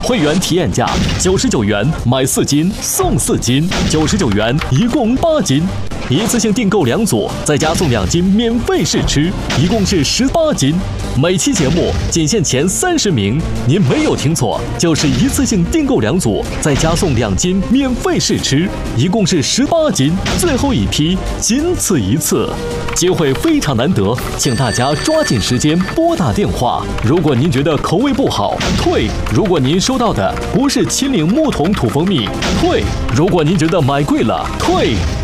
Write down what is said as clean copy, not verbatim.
会员体验价99元买4斤送4斤，99元一共8斤，一次性订购2组，再加送2斤免费试吃，一共是18斤。每期节目仅限前30名，您没有听错，就是一次性订购2组，再加送2斤免费试吃，一共是18斤，最后一批仅此一次，机会非常难得，请大家抓紧时间拨打电话。如果您觉得口味不好，退；如果您收到的不是秦岭木桶土蜂蜜，退；如果您觉得买贵了，退。